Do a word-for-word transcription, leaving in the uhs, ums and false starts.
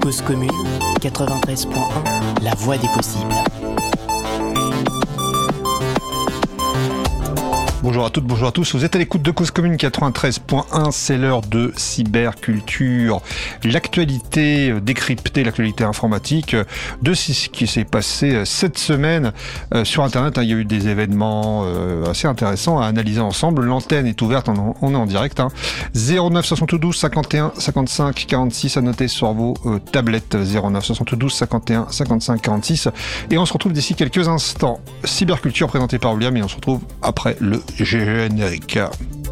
Cause commune, quatre-vingt-treize point un, la voix des possibles. Bonjour à toutes, bonjour à tous. Vous êtes à l'écoute de Cause commune quatre-vingt-treize point un, c'est l'heure de cyberculture. L'actualité décryptée, l'actualité informatique de ce qui s'est passé cette semaine sur Internet. Il y a eu des événements assez intéressants à analyser ensemble. L'antenne est ouverte, on est en direct. zéro neuf soixante-douze cinquante et un cinquante-cinq quarante-six à noter sur vos tablettes. zéro neuf soixante-douze cinquante et un cinquante-cinq quarante-six. Et on se retrouve d'ici quelques instants. Cyberculture présentée par William et on se retrouve après le générique.